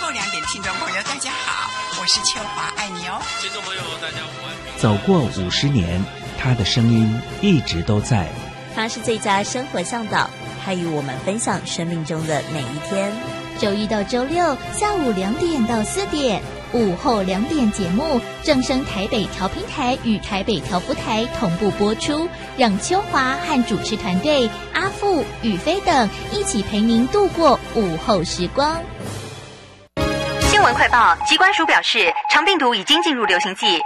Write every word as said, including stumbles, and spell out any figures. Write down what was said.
后两点听众朋友大家好，我是秋华，爱你哦。 听众朋友大家午安。 走过五十年，他的声音一直都在。 他是最佳生活向导，他与我们分享生命中的每一天。 周一到周六下午两点到四点，午后两点节目正声台北调频台与台北调福台同步播出，让秋华和主持团队阿富、宇飞等一起陪您度过午后时光。 新闻快报，疾管署表示，长病毒已经进入流行季。